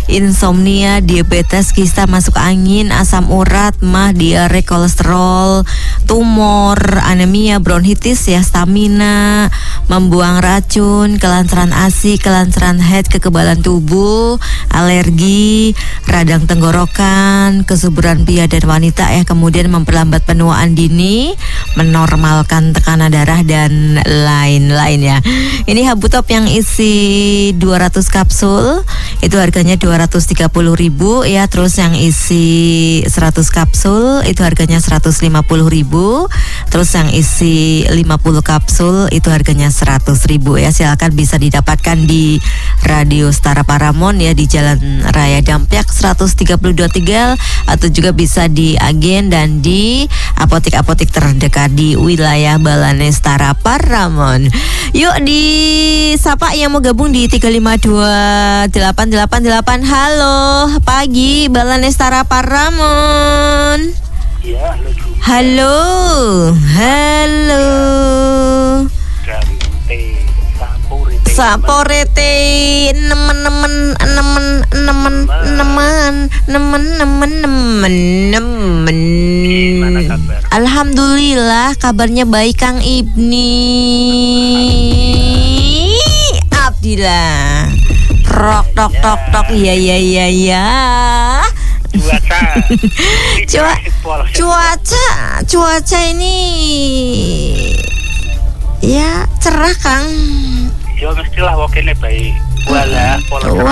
insomnia, diabetes, kista masuk angin, asam urat, mah, diare, kolesterol, tumor, anemia, bronkitis ya, stamina, membuang racun, kelancaran ASI, kelancaran head, kekebalan tubuh, alergi, radang tenggorokan, kesuburan pria dan wanita ya, kemudian memperlambat penuaan dini, menormalkan tekanan darah dan lain-lain ya. Ini Habutop yang isi 200 kapsul itu harganya 230.000 ya. Terus yang isi 100 kapsul itu harganya 150.000. Terus yang isi 50 kapsul itu harganya 100.000 ya. Silakan bisa didapatkan di Radio Setara Paramount ya, di Jalan Raya Dampyak 132 Tegal, atau juga bisa di agen dan di apotek-apotek terdekat di wilayah Balane Setara Paramount. Yuk di sapa yang mau gabung di 3528888. Halo, pagi Balane Setara Paramount. Ya, halo. Halo. Saporete nemen. Alhamdulillah kabarnya baik Kang Ibni. Abdillah. Rok tok. Iya. Cuaca ini ya cerah Kang. Ya mestilah wakilnya baik. Walah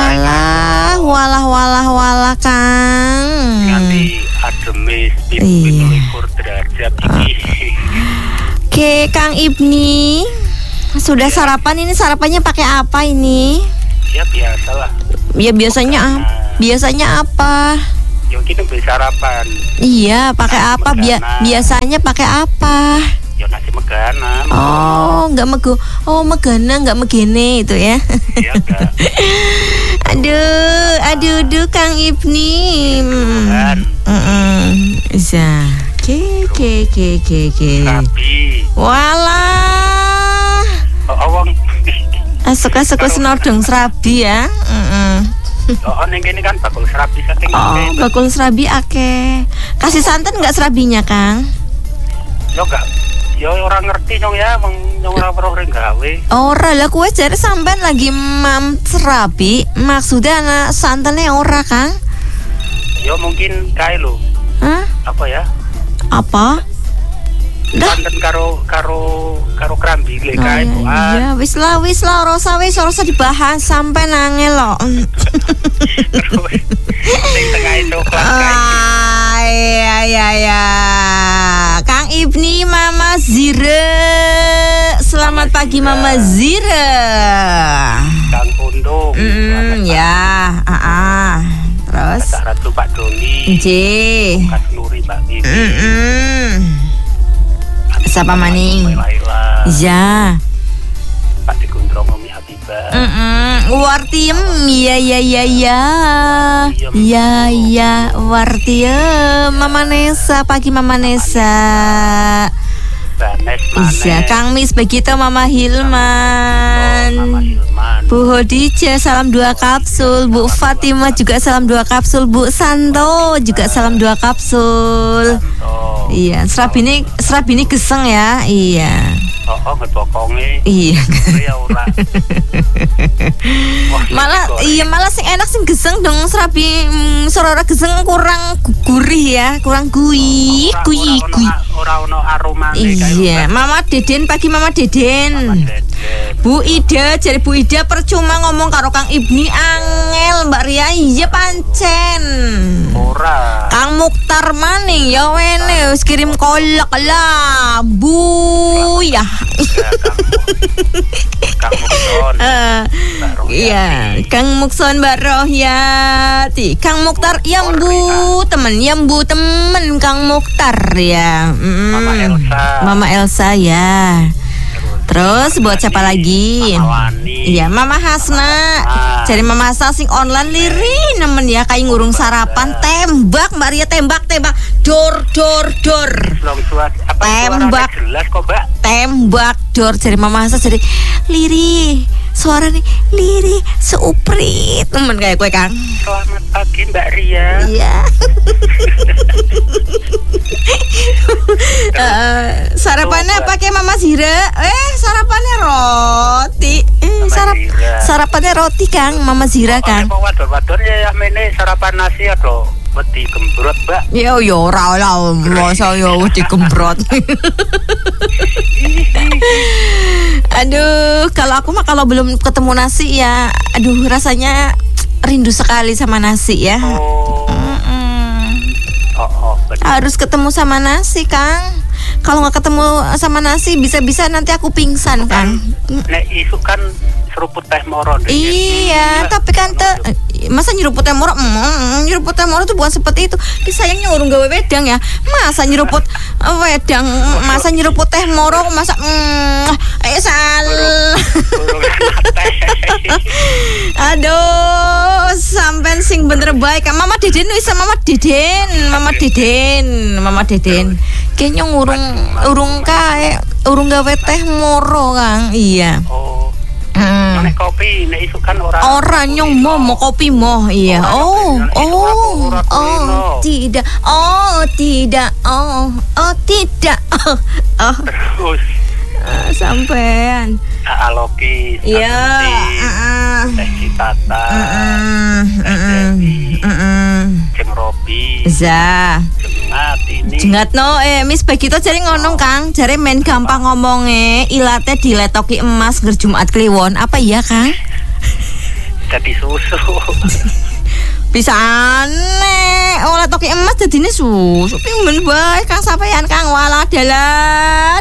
Kang. Nanti ademis 21 derajat ini. Oke, Kang Ibni. Sudah sarapan ini? Sarapannya pakai apa ini? Ya biasalah. Ya biasanya apa? Ya kita beli sarapan. Iya, pakai apa? Biasanya pakai apa? Ya nasi megana. Oh, enggak mego. Oh, megana enggak megene itu ya. Iya, enggak. Aduh Kang Ibni. Bisa. Ke. Rabi. Walah. Awang. Suka senodong serabi ya. Ning kene kan bakul serabi saking akeh. Bakul serabi akeh. Kasih santan enggak serabinya, Kang? Yo enggak. Yo orang ngerti nyong ya, nyong ora perlu gawe. Ora lah, kowe jare sampean lagi mam serabi, maksudnya anak santannya ora, Kang? Yo mungkin kae lho. Hah? Apa ya? Apa? Santan karo krambi le kae po. Iya, wis lah, ora usah dibahas sampai nangel lo. Sing tengah itu ya. Kang Ibni, Mama Zira. Selamat pagi Mama Zira. Kang Pundung. Ya, terus Ratu Pak Doni. Kas Nuri Mbak Bibi. Siapa maning? Ya. Pak Digundrong Umi Habibah. Wartiem, ya, Wartiem, Mama Nesa, pagi Mama Nesa. Iya, Kang Mis begitu Mama Hilman. Bu Hodija salam 2 kapsul, Bu Fatimah juga salam 2 kapsul, Bu Santo juga salam 2 kapsul. Iya, serabini geseng ya. Iya. Ngebokonge. Iya. Malah sing enak sing geseng dong, serabi sorora geseng kurang gurih ya, kurang gui. Ora ono aromane kae. Iya, Mama Deden pagi Mama Deden. Bu Ida, jadi Bu Ida percuma ngomong karo Kang Ibni angel Mbak Ria. Iya pancen. Ora. Kang Mukhtar maning ya wene wis kirim kolak lah. Bu ya. Kang Mukson. Iya, Kang Mukson Mbak Rohyati. Kang Mukhtar Yambu temen Kang Mukhtar ya. Mama Elsa ya. Terus buat siapa lagi? Iya, Mama Hasna. Jadi Mama Hasna sing online liri nemen ya kayak ngurung sarapan, tembak Mbak Ria, tembak. Dor. Tembak. Tembak dor. Jadi Mama Hasna jadi liri. suarane lirih seuprit temen kayak kowe Kang. Selamat pagi Mbak Ria. Iya. Sarapannya pakai Mama Zira. Sarapannya roti. Sarapannya roti Kang, Mama Zira Kang. Wadon ya mene sarapan nasi atau wedi gembrot, Mbak. Yo ora lah, masa yo wedi gembrot. Aduh, kalau aku mah kalau belum ketemu nasi ya, aduh rasanya rindu sekali sama nasi ya. Harus ketemu sama nasi, Kang. Kalau nggak ketemu sama nasi, bisa-bisa nanti aku pingsan, Kang. Nek isu kan seruput teh moro. Iya, tapi kan masa nyeruput teh moro? Nyeruput teh moro tuh bukan seperti itu. Sayangnya urung gawe wedang ya. Masa nyeruput wedang, masa nyeruput teh moro, masa Aduh, sampean sing bener baik. Mama Deden wis Mama Deden. Kayaknya urung gawe teh moro, Kang. Iya. Nek kopi, nek isu kan ora nyong mau kopi moh. Iya. Tidak. Terus sampean Aloki. Iya. Teh Citata. Ceng Robi. Za. Jengat no, Miss Bagito jare ngono Kang, jare men gampang ngomonge, ilate diletoki emas ger Jumat Kliwon. Apa iya Kang? Jadi susu. Pisane oleh toki emas dadine susu. Pingin bae Kang sampean Kang wala dalah.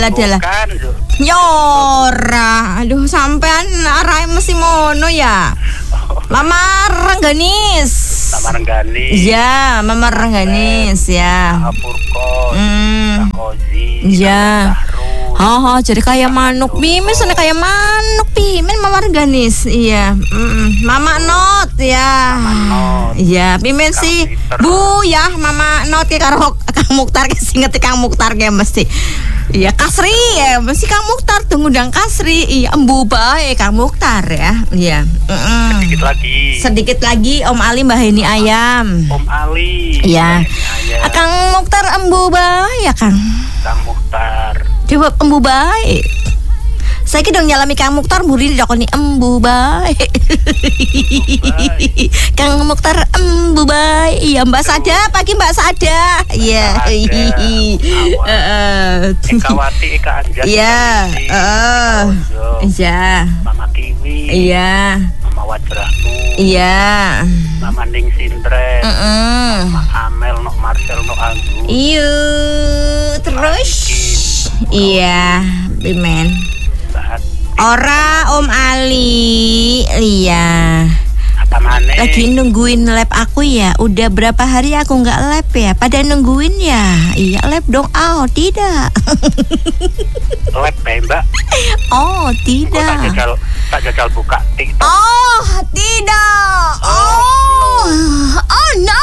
Yora, aduh sampean arahe mesti mono ya. Mama Rengganis. Iya, Mama Rengganis ya. Apurkos. Kozi. Iya. Jadi kayak manuk Pimin sana kayak manuk Pimin Mama Rengganis. Iya. Mama Not ya. Iya, Pimin sih Bu ya Mama Not ke karo Kang Mukhtar ke sing ngerti Kang Mukhtar ke mesti. Iya, Kasri ya, mesti Kang Mukhtar tuh ngundang Kasri. Iya, embu bae Kang Mukhtar ya. Iya. Sedikit lagi Om Ali Mbah Heni Ayam. Om Ali. Iya. Kang Mukhtar embu bae ya Kang. Kang Mukhtar. Coba embu bae. Saiki dong nyalami Kang Mukhtar muri didakoni embu bae. Kang Mukhtar embu bae. Iya, Mbak Sada, pagi Mbak Sada. Iya. Kawati Eka Anjas. Iya. Iya. Mama Kiwi. Iya. Mama Wajrahmu. Iya. Mama Ning Sindre. Mama Amel nok Marcel nok Anggu. Iya. Terus iya, Bimen. Ora Om Ali. Iya. Apa maneh? Lagi nungguin lab aku ya. Udah berapa hari aku nggak lab ya. Pada nungguin ya. Iya lab dong. Oh tidak. Lab Mbak. Oh tidak. Tak jajal buka TikTok. Oh tidak. Oh no.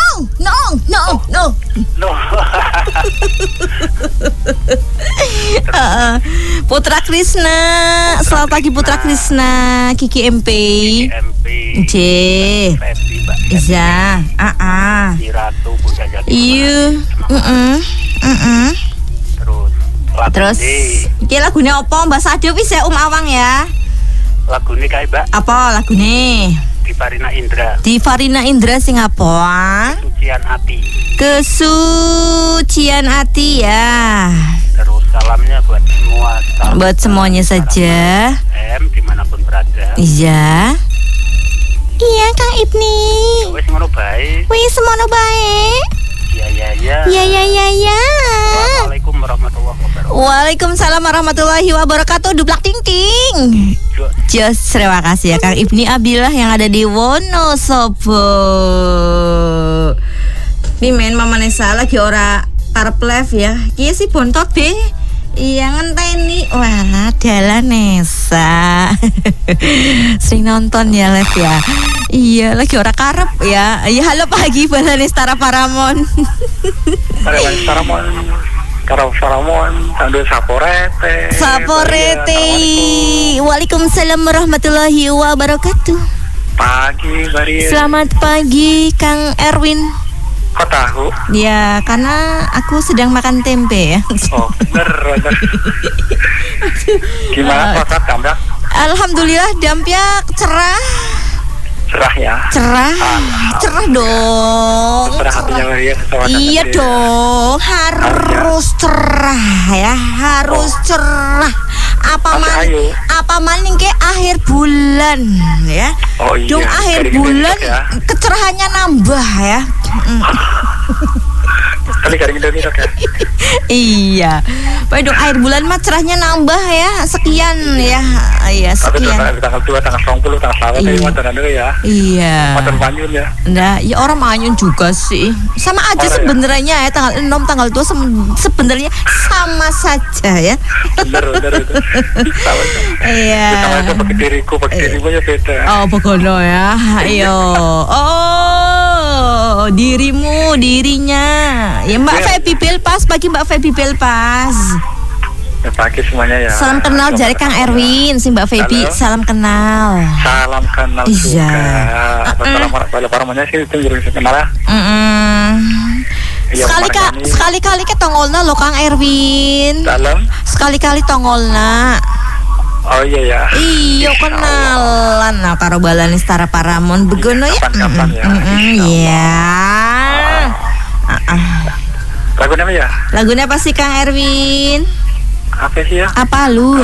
Putra Krisna. Selamat pagi Putra Krisna. Kiki MP. J. Iza. Ratu Bunda Jati. Iya. Terus iki lagune opo Mbak Sade wis ya Awang ya. Lagune kae Mbak. Apa lagune? Di Farina Indra sing apa? Kesucian hati ya. Terus salamnya buat semua. Buat semuanya saja. Dimanapun berada. Iya. Iya Kang Ibni. Wis ngono bae. Iya. Assalamualaikum warahmatullahi wabarakatuh. Waalaikumsalam warahmatullahi wabarakatuh. Dublak ting ting. Jos, terima kasih ya Kang Ibni Abdillah yang ada di Wonosobo. Mimen Mama Nesa lagi ora karep live ya. Ki si bontot be. Iya ngenteni. Walah dalah Nesa. Sering nonton ya live ya. Iya lagi ora karep ya. Iya halo pagi Balanes Tara Paramon. Salamon sambil saporete. Saporete. Waalaikumsalam warahmatullahi wabarakatuh. Pagi, Maria. Selamat pagi, Kang Erwin. Kok tahu? Ya, karena aku sedang makan tempe ya. Oh, bener. Gimana puasa Dampyak? Alhamdulillah Dampyak cerah. Cerah ya? Cerah dong. Cerah hatinya Maria. Iya dong, harus cerah ya, harus cerah. Apa maning ke akhir bulan ya. Oh iya. Dong akhir bulan ya. Kecerahannya nambah ya. Kali garing Indonesia ya. Iya. Baik dong akhir bulan mah cerahnya nambah ya. Sekian ya. Iya, sekian. Tanggal 2, tanggal 20, tanggal 1 ya. Iya. Motor Manyun ya. Nah, ya orang Manyun juga sih. Sama aja sebenarnya ya, tanggal 6, tanggal 2 sebenarnya sama saja ya. Bener. Iya. Sama itu pakai diriku ya beda. Oh, begono ya. Ayo. Oh, dirinya. Ya Mbak Feby Belpas, pagi Mbak Feby Belpas. Ya, pagi semuanya ya. Salam kenal jari Kang Erwin, si Mbak Feby. Salam kenal. Salam kenal juga. Paramanya sih itu jurus kenal ya. Sekali-kali ke tongolna lo Kang Erwin. Dalam. Sekali-kali tongolna. Oh iya ya. Iya kenalan nah karo balani Setara Paramon begono ya. Kapan ya. Iya. Lagunya apa ya? Lagunya apa sih Kang Erwin? Apa sih ya? Apa lu?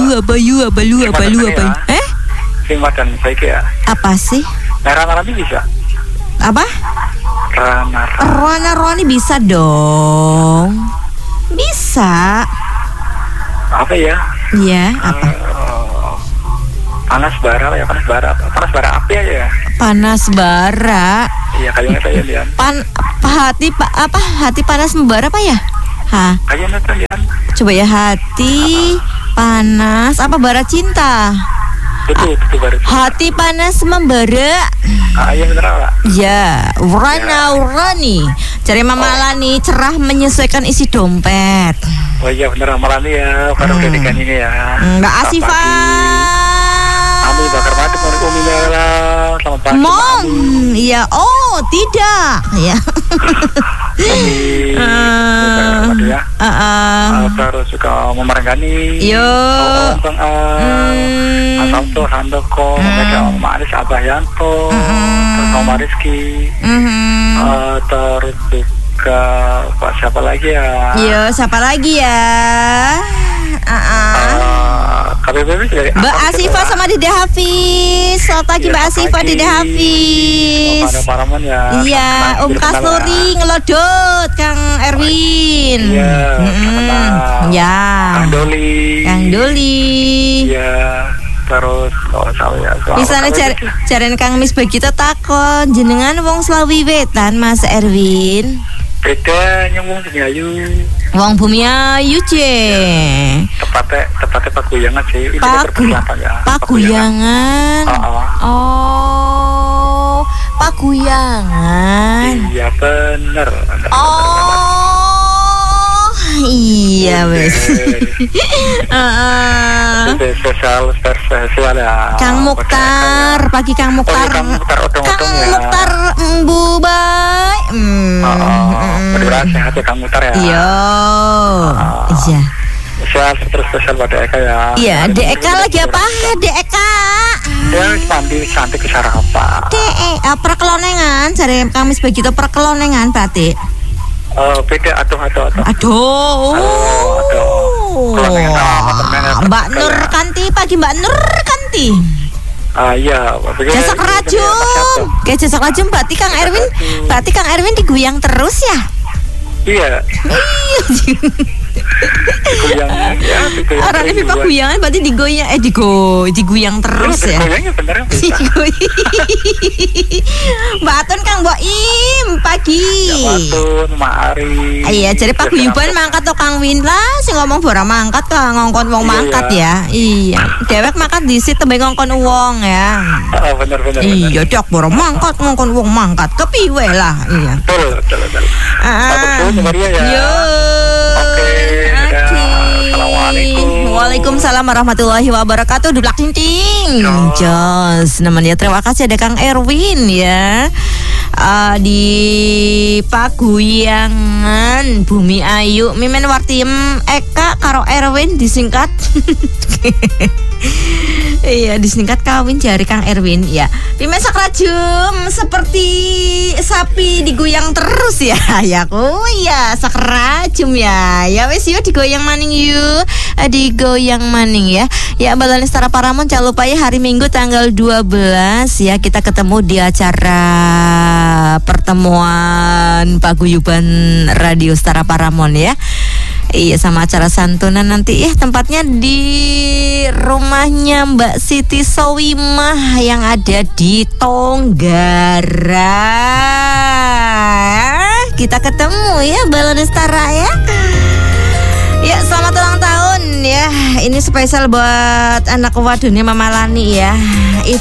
Sing madan baik ya. Apa sih? Rana bisa? Apa? Rana bisa dong. Bisa. Apa ya? Iya, apa? Panas bara api aja ya. Panas bara. Iya kayaknya saya lihat. Hati panas membara apa ya? Kayaknya saya lihat. Coba ya, hati panas apa bara cinta? Itu bara. Hati panas membara. Iya bener Pak. Ya, Rani. Cari Mama Lani cerah menyesuaikan isi dompet. Oh iya bener Malani ya, karena udah nikah ini ya. Mbak Asifa. Kami bakar mati mau Mila. Selamat pagi. Mom, iya. Oh, tidak. Ya. Terus juga memerengani. Yo. Asam tuh Handoko, mereka Maris Abayanto, terus Mama Rizky, terus juga siapa lagi ya? Yo, siapa lagi ya? KBBB dari Mbak Asifa sama Dede Hafiz. Selamat pagi Mbak Asifa, Dede Hafiz. Paramon ya. Iya, Kasuri ngelodot Kang Erwin. Iya. Ya. Kang Doli. Iya. Terus saya di sana carian Kang Mis begitu takon jenengan wong Slawi Wetan Mas Erwin. Beda nyambung Bumi Ayu. Wong Bumi Ayu Tepatnya Pakuyangan sih. Ini Pakuyangan. Oh, Pakuyangan. Iya bener. Iya wes. Spesial ya. Kang Mukhtar, pagi Kang Mukhtar. Kang Mukhtar Bu Bay. Mudah-mudahan sehat ya Kang Mukhtar ya. Iya. Iya. Spesial pada Eka ya. Iya, Dek Eka lagi apa? Dek Eka. Ya mandi cantik ke sarapan. Perkelonengan, cari Kamis begitu perkelonengan berarti. Beda aduh. Mbak Nur Kanti, pagi Mbak Nur Kanti. Iya. Jasak rajum. Kayak jasak rajum berarti Kang Erwin diguyang terus ya? Iya. Digoyang ya. Orang ini Pak guyangan berarti diguyang terus ya. Goyangnya bener bisa. Mbak Atun Kang Boim pagi. Mbak Atun, Mak Ari. Iya, jadi Pak Guyuban mangkat to Kang Win lah, sing ngomong bora mangkat ka ngongkon wong mangkat ya. Iya, dewek mangkat disit tembe ngongkon wong ya. Bener. Iya, dok bora mangkat ngongkon wong mangkat kepiwe lah. Iya. Betul. Maria ya. Yo. Assalamualaikum. Waalaikumsalam warahmatullahi wabarakatuh. Dublak cincing. Jos. Namanya terima kasih ada Kang Erwin ya. Di Paguyangan Bumi Ayu Mimen Wartiem Eka karo Erwin disingkat. Iya disingkat kawin jari Kang Erwin ya. Pimen sakrajum seperti sapi digoyang terus ya. Ya ya sakrajum ya. Ya wes yuk digoyang maning yuk. Digoyang maning ya. Ya Balani Setara Paramon jangan lupa ya hari Minggu tanggal 12 ya kita ketemu di acara pertemuan paguyuban Radio Setara Paramon ya. Iya sama acara santunan nanti ya tempatnya di rumahnya Mbak Siti Sowimah yang ada di Tonggara. Kita ketemu ya Balani Setara ya. Ya selamat ulang tahun ya. Ini spesial buat anak wadonnya Mama Lani ya.